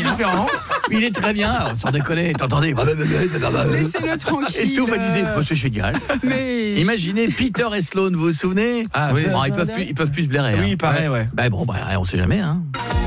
différence. Il est très bien, alors, sans déconner, t'entendez. Laissez-le tranquille. Et Stouff, elle disait, c'est génial. Mais Imaginez Peter et Sloan, vous vous souvenez? Ah oui. Bon, ils peuvent plus se blairer. Oui, pareil, ouais. Bon, on sait jamais, hein.